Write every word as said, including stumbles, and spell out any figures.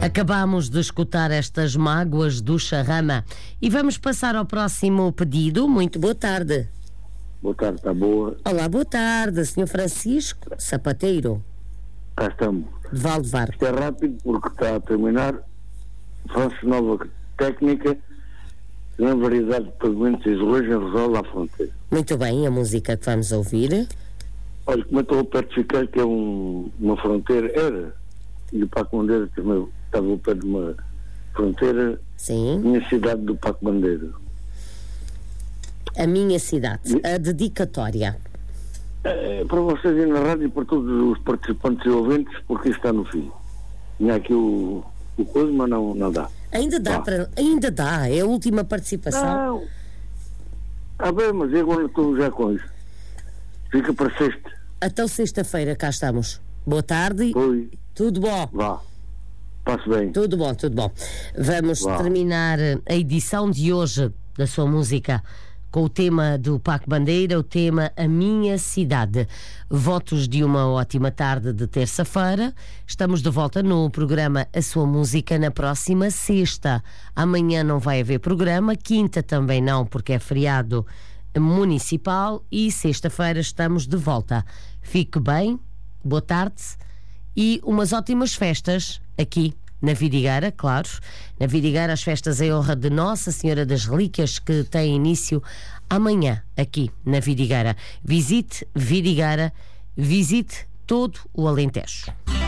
Acabamos de escutar estas mágoas do Charrama e vamos passar ao próximo pedido. Muito boa tarde. Boa tarde, está boa? Olá, boa tarde, senhor Francisco Sapateiro. Cá estamos. De Valdevar. Isto é rápido porque está a terminar. Faço nova técnica na variedade de pagamentos e hoje em Rosal à fronteira. Muito bem, a música que vamos ouvir. Olha, como eu estou perto de ficar, que é um, uma fronteira, era, e o Paco Bandeira também estava ao pé de uma fronteira. Sim. Minha cidade do Paco Bandeira. A minha cidade, a dedicatória. É, para vocês e na rádio, para todos os participantes e ouvintes, porque isto está no fim. Tinha aqui o, o coisa, mas não, não dá. Ainda dá, Vá. para, ainda dá, é a última participação. Não. Ah bem, mas eu agora estou já com isso. Fica para sexta. Até sexta-feira cá estamos. Boa tarde. Oi. Tudo bom? Vá. Passe bem. Tudo bom, tudo bom. Vamos Vá. terminar a edição de hoje da sua música com o tema do Paco Bandeira, o tema A Minha Cidade. Votos de uma ótima tarde de terça-feira. Estamos de volta no programa A Sua Música na próxima sexta. Amanhã não vai haver programa, quinta também não, porque é feriado municipal, e sexta-feira estamos de volta. Fique bem, boa tarde e umas ótimas festas aqui na Vidigueira, claro. Na Vidigueira, as festas em honra de Nossa Senhora das Relíquias, que têm início amanhã aqui na Vidigueira. Visite Vidigueira, visite todo o Alentejo.